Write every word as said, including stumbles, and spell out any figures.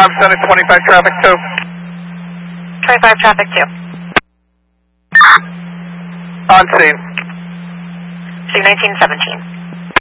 com Center, twenty-five traffic two. twenty-five traffic two. On scene. Scene nineteen seventeen.